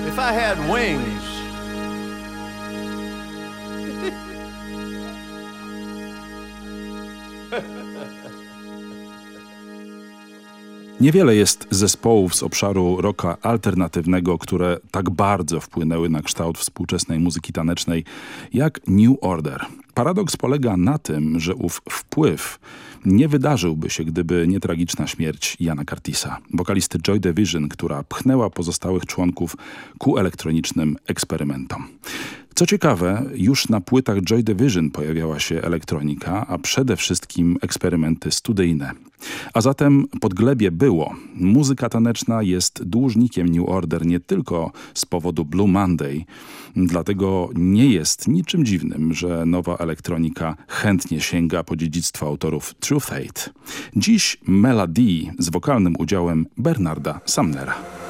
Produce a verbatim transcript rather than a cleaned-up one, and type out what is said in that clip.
If I had wings, Niewiele jest zespołów z obszaru rocka alternatywnego, które tak bardzo wpłynęły na kształt współczesnej muzyki tanecznej jak New Order. Paradoks polega na tym, że ów wpływ nie wydarzyłby się, gdyby nie tragiczna śmierć Iana Curtisa, wokalisty Joy Division, która pchnęła pozostałych członków ku elektronicznym eksperymentom. Co ciekawe, już na płytach Joy Division pojawiała się elektronika, a przede wszystkim eksperymenty studyjne. A zatem podglebie było. Muzyka taneczna jest dłużnikiem New Order nie tylko z powodu Blue Monday, dlatego nie jest niczym dziwnym, że nowa elektronika chętnie sięga po dziedzictwo autorów Truth Hate. Dziś Mela D z wokalnym udziałem Bernarda Sumnera.